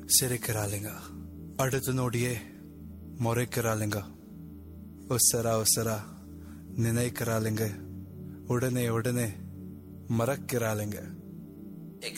சிரிக்கிறாளுங்க. அடுத்த நொடியே முறைக்கிறாளுங்க. உசரா உசரா நினைக்கிறாளுங்க. உடனே உடனே மறக்கிறாளுங்க.